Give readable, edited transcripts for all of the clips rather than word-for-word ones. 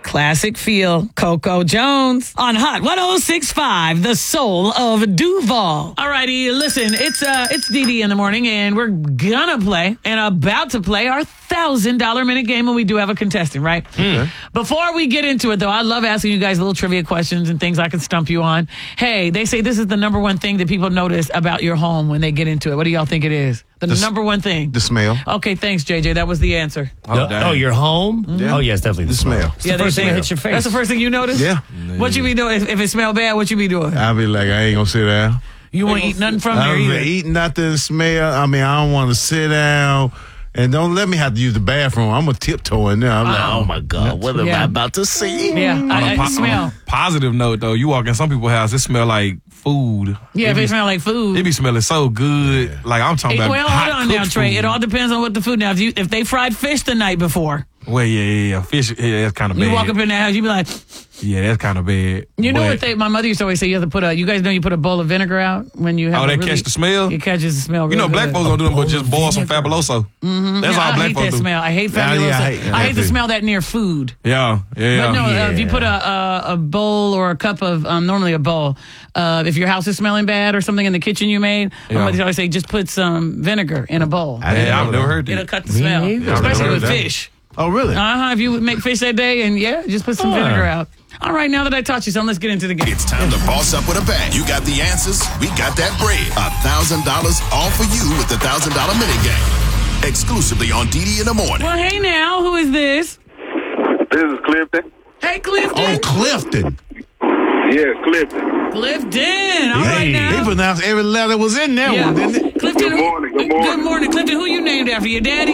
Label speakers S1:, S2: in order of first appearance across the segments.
S1: Classic feel. Coco Jones on Hot 106.5, the soul of Duval. All righty, listen, it's DD in the morning, and we're gonna play and about to play our $1,000 minute game, and we do have a contestant, right? Before we get into it, though, I love asking you guys little trivia questions and things I can stump you on. Hey, they say this is the number one thing that people notice about your home when they get into it. What do y'all think it is? The number one thing.
S2: The smell.
S1: Okay, thanks, JJ. That was the answer.
S3: Your home?
S2: Yeah.
S3: Oh, yes, definitely
S2: The smell.
S3: It's the first thing that hits your face.
S1: That's the first thing you notice?
S2: Yeah.
S1: What you be doing? If it smell bad, what you be doing?
S2: I'll be like, I ain't gonna sit down.
S1: You won't eat nothing from there
S2: I
S1: either?
S2: don't eat nothing, smell. I mean, I don't want to sit down. And don't let me have to use the bathroom. I'm going to tiptoe in there. I'm like,
S3: Oh, my God. What am I about to see?
S1: Yeah, I smell.
S4: Positive note, though, you walk in some people's house, it smell like food.
S1: Yeah, if it smell like food.
S4: It be smelling so good. Yeah. Like, I'm talking about
S1: well,
S4: hot
S1: hold on now, Trey.
S4: food.
S1: It all depends on what the food. Now, if they fried fish the night before.
S4: Well, yeah. Fish, yeah, that's kind of bad.
S1: You walk up in the house, you be like.
S4: Yeah, that's kind of bad.
S1: You know what my mother used to always say, you have to put you guys know you put a bowl of vinegar out when you have
S4: catch the smell?
S1: It catches the smell really
S4: You know, black
S1: good.
S4: folks don't do them, but just boil some Fabuloso.
S1: Mm-hmm.
S4: That's all black folks do.
S1: I hate that smell. I hate Fabuloso. I hate to smell that near food.
S4: Yeah.
S1: But no, if you put a bowl or a cup of, normally a bowl, if your house is smelling bad or something in the kitchen you made, my mother always say, just put some vinegar in a bowl.
S4: I've never heard that.
S1: It'll cut the smell, especially with fish.
S2: Oh, really?
S1: If you make fish that day, and just put some vinegar out. All right, now that I taught you something, let's get into the game.
S5: It's time to boss up with a bang. You got the answers, we got that bread. $1,000 all for you with the $1,000 minute game. Exclusively on DD in the morning.
S1: Well, hey now, who is this?
S6: This is Clifton.
S1: Hey, Clifton.
S2: Oh, Clifton.
S6: Yes, Clifton.
S1: Clifton. All right now.
S2: He pronounced every letter was in there one, didn't it?
S1: Clifton.
S6: Good morning.
S1: Good morning, Clifton. Who you named after? Your daddy?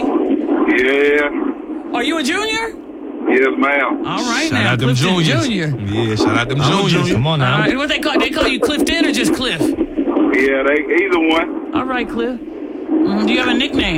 S6: Yeah.
S1: Are you a junior?
S6: Yes, ma'am.
S1: All right,
S4: Shout
S1: now.
S4: out them
S1: Clifton
S4: juniors.
S1: Junior.
S4: Yeah, shout out them juniors.
S3: Come on now.
S1: All right, what they call you Clifton or just Cliff?
S6: Yeah, either one.
S1: All right, Cliff. Do you have a nickname?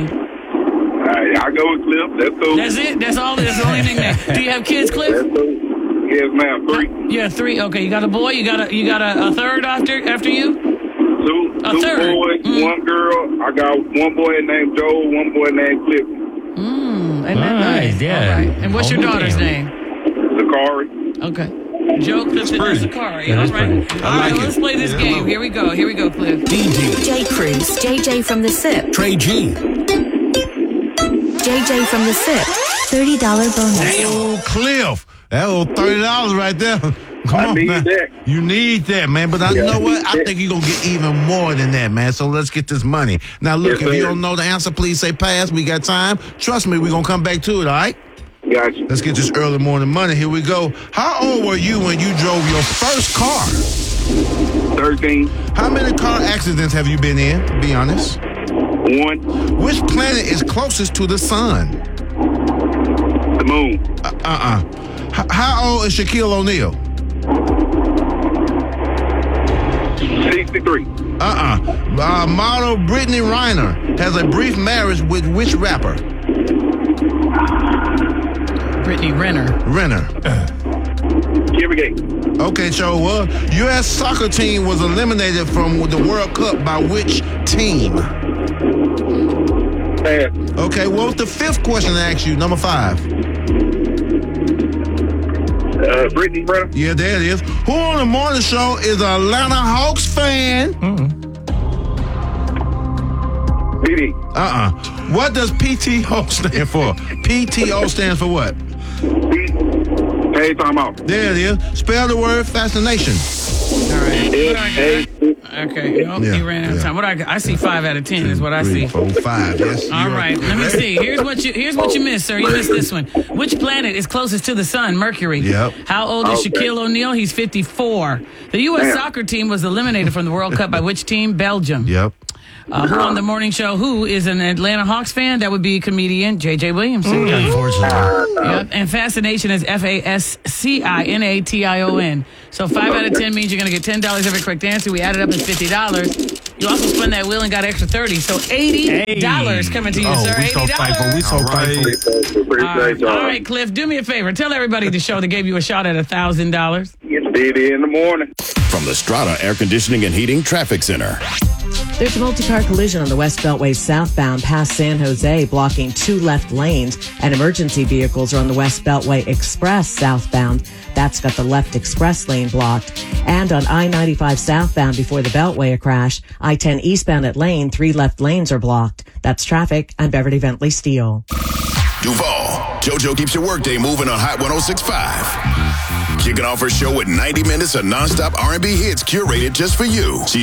S6: I go with Cliff. That's cool.
S1: That's it? That's all? That's the only nickname. Do you have kids, Cliff?
S6: That's cool. Yes, ma'am. 3.
S1: Yeah, 3. Okay, you got a boy? You got a third after you?
S6: Two
S1: third.
S6: boys, one girl. I got one boy named Joel, one boy named Cliff.
S1: Ain't that nice?
S3: Yeah.
S1: All right. And what's your daughter's name?
S6: Zakari.
S1: Okay. Joe, Clifton, and Zakari.
S3: Yeah,
S1: All
S3: that's
S1: right.
S3: pretty.
S1: All right, let's play this game. Here we go, Cliff.
S7: J. Cruz, JJ from the SIP.
S3: Trey G.
S7: JJ from the SIP. $30 bonus.
S2: Oh, Cliff. That old $30 right there. Come on,
S6: need
S2: man.
S6: that.
S2: You need that, man. But you know what? I think you're going to get even more than that, man. So let's get this money. Now, look,
S6: Yes,
S2: if you
S6: sir.
S2: don't know the answer, please say pass. We got time. Trust me, we're going to come back to it, all right?
S6: Gotcha.
S2: Let's get this early morning money. Here we go. How old were you when you drove your first car?
S6: 13.
S2: How many car accidents have you been in? Be honest.
S6: 1.
S2: Which planet is closest to the sun?
S6: The moon.
S2: How old is Shaquille O'Neal?
S6: 63.
S2: Model Brittany Reiner has a brief marriage with which rapper?
S1: Brittany Renner.
S6: Kimmy Gate.
S2: Okay, so U.S. soccer team was eliminated from the World Cup by which team?
S6: Pass.
S2: Okay, what was the fifth question I asked you? Number 5.
S6: Brittany Renner.
S2: Yeah, there it is. Who on the morning show is an Atlanta Hawks fan?
S6: DD.
S2: What does PTO stand for? PTO stands for what?
S6: Hey, time out.
S2: There it is. Spell the word fascination.
S1: All right. What I got? Okay. Nope,
S2: Yeah,
S1: he ran out of time. What I see 5 out of 10 is what I
S2: 3,
S1: see.
S2: 4, 5. Yes.
S1: All right, let me see. Here's what you missed, sir. You missed this one. Which planet is closest to the sun? Mercury.
S2: Yep.
S1: How old is
S6: Okay.
S1: Shaquille O'Neal? He's 54. The U.S. soccer team was eliminated from the World Cup by which team? Belgium.
S2: Yep.
S1: Who on the morning show? Who is an Atlanta Hawks fan? That would be comedian J.J. Williamson.
S3: Unfortunately.
S1: Yep. And fascination is FASCINATION. So 5 out of 10 means you're going to get $10 every correct answer. We added up as $50. You also spun that wheel and got extra 30. So $80 coming to you, sir.
S4: We so
S1: $80.
S4: thankful. We so thankful.
S6: Appreciate y'all.
S1: All right, Cliff, do me a favor. Tell everybody the show that gave you a shot at $1,000.
S6: It's DD in the morning.
S5: From from the Strata Air Conditioning and Heating Traffic Center.
S8: There's a multi-car collision on the West Beltway southbound past San Jose, blocking 2 left lanes, and emergency vehicles are on the West Beltway Express southbound. That's got the left express lane blocked. And on I-95 southbound before the Beltway, a crash. I-10 eastbound at Lane, 3 left lanes are blocked. That's traffic. I'm Beverly Bentley Steele.
S5: Duval, JoJo keeps your workday moving on Hot 106.5. Kicking off her show with 90 minutes of nonstop R&B hits curated just for you. She's